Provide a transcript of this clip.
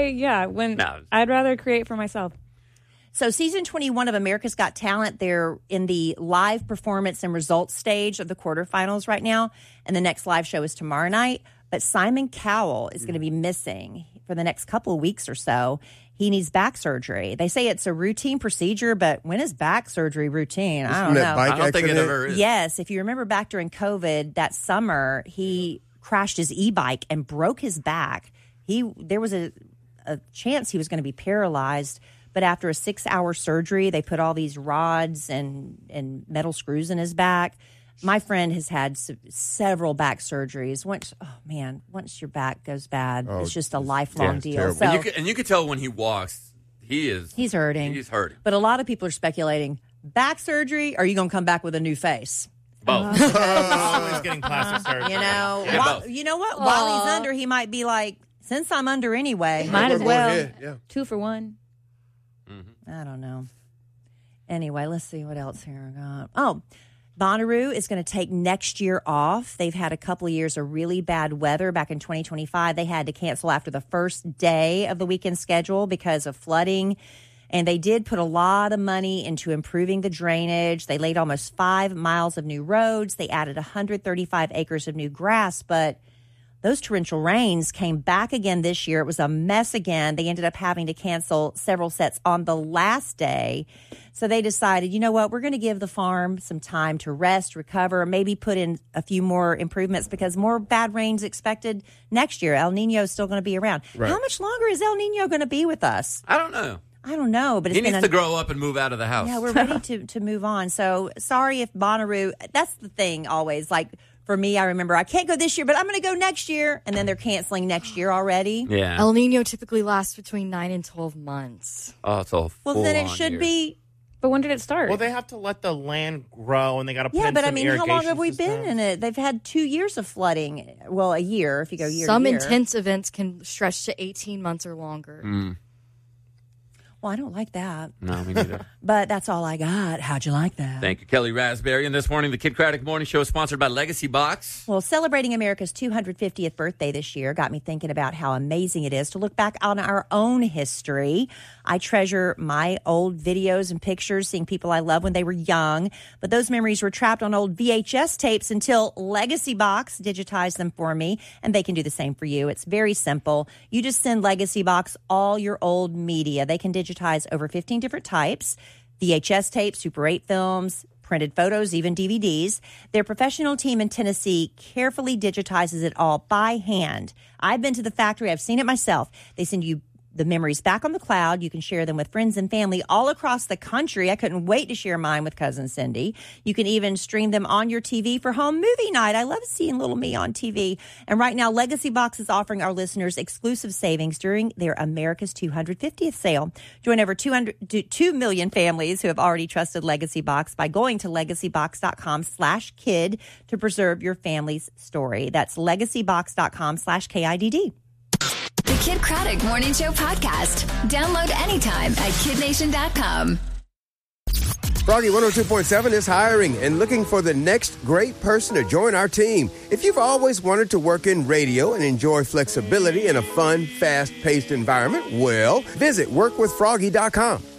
I'd rather create for myself. So season 21 of America's Got Talent, they're in the live performance and results stage of the quarterfinals right now. And the next live show is tomorrow night. But Simon Cowell is going to be missing for the next couple of weeks or so. He needs back surgery. They say it's a routine procedure, but when is back surgery routine? I don't know. I don't think it ever is. Yes. If you remember back during COVID that summer, he crashed his e-bike and broke his back. There was a chance he was going to be paralyzed. But after a 6-hour surgery, they put all these rods and metal screws in his back. My friend has had several back surgeries. Once your back goes bad, it's just a lifelong deal. So, and you can tell when he walks, he's hurting. He's hurting. But a lot of people are speculating, back surgery, or are you going to come back with a new face? Both. Always getting plastic surgery. You know what? While he's under, he might be like, since I'm under anyway. Might as well. 2 for 1. I don't know. Anyway, let's see what else here I got. Oh, Bonnaroo is going to take next year off. They've had a couple of years of really bad weather. Back in 2025, they had to cancel after the first day of the weekend schedule because of flooding. And they did put a lot of money into improving the drainage. They laid almost 5 miles of new roads. They added 135 acres of new grass, but those torrential rains came back again this year. It was a mess again. They ended up having to cancel several sets on the last day. So they decided, you know what, we're going to give the farm some time to rest, recover, maybe put in a few more improvements because more bad rain's expected next year. El Nino is still going to be around. Right. How much longer is El Nino going to be with us? I don't know. But he needs to grow up and move out of the house. Yeah, we're ready to move on. So sorry if Bonnaroo, that's the thing always, like, for me, I remember I can't go this year, but I'm going to go next year. And then they're canceling next year already. Yeah. El Nino typically lasts between 9 and 12 months. Oh, it's all well, then it should be. But when did it start? Well, they have to let the land grow, and they got to put in some irrigation irrigation how long have we systems. been in it? They've had 2 years of flooding. Well, a year if you go year Some to year. intense events can stretch to 18 months or longer. Well, I don't like that. No, me neither. But that's all I got. How'd you like that? Thank you, Kelly Raspberry. And this morning, the Kid Craddock Morning Show is sponsored by Legacy Box. Well, celebrating America's 250th birthday this year got me thinking about how amazing it is to look back on our own history. I treasure my old videos and pictures, seeing people I loved when they were young. But those memories were trapped on old VHS tapes until Legacy Box digitized them for me. And they can do the same for you. It's very simple. You just send Legacy Box all your old media. They can digitize over 15 different types, VHS tapes, Super 8 films, printed photos, even DVDs. Their professional team in Tennessee carefully digitizes it all by hand. I've been to the factory. I've seen it myself. They send you the memories back on the cloud. You can share them with friends and family all across the country. I couldn't wait to share mine with Cousin Cindy. You can even stream them on your TV for home movie night. I love seeing little me on TV. And right now, Legacy Box is offering our listeners exclusive savings during their America's 250th sale. Join over 2 million families who have already trusted Legacy Box by going to legacybox.com/kid to preserve your family's story. That's legacybox.com/KIDD. The Kid Craddock Morning Show podcast. Download anytime at kidnation.com. Froggy 102.7 is hiring and looking for the next great person to join our team. If you've always wanted to work in radio and enjoy flexibility in a fun, fast-paced environment, well, visit workwithfroggy.com.